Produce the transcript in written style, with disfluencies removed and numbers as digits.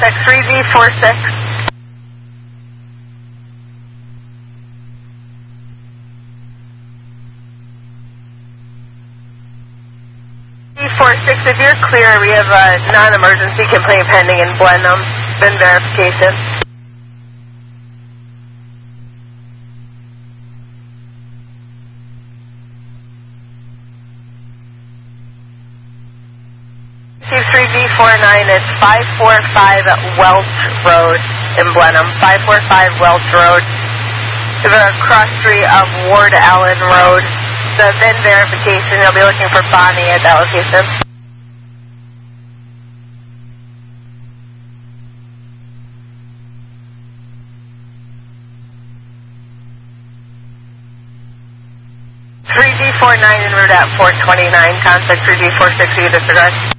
contact 3G46. If you're clear, we have a non-emergency complaint pending in Blenheim. Then verification. C3B49 is 545 Welch Road in Blenheim. 545 Welch Road. The cross street of Ward Allen Road. The VIN verification, you'll be looking for Bonnie at that location. G49 en route at 429, contact 3G460, disregard.